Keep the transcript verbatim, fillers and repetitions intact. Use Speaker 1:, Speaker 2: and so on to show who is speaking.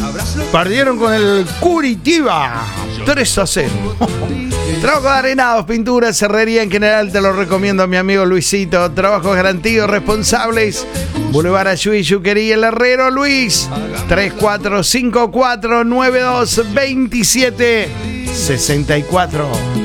Speaker 1: Perdieron con el Curitiba tres a cero. Trabajo de arenados, pinturas, herrería en general, te lo recomiendo a mi amigo Luisito. Trabajos garantidos, responsables. Boulevard Ayuí, Yuquería, el Herrero Luis. tres cuatro cinco cuatro nueve dos dos siete seis cuatro.